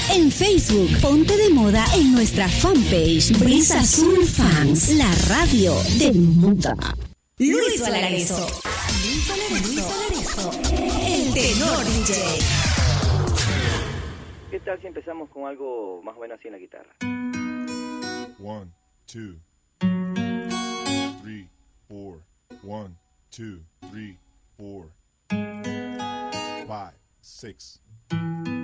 En Facebook, Ponte de Moda en nuestra fanpage Brisa Azul Fans, la radio del mundo. Luis Valareso. El tenor DJ. ¿Qué tal si empezamos con algo más o menos así en la guitarra? 1, 2, 3, 4. 1, 2, 3, 4. 5, 6.